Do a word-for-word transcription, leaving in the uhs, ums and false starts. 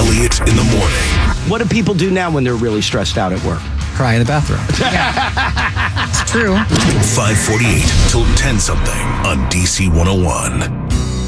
Elliott in the morning. What do people do now when they're really stressed out at work? Cry in the bathroom. Yeah. It's true. five forty-eight till ten something on D C one oh one.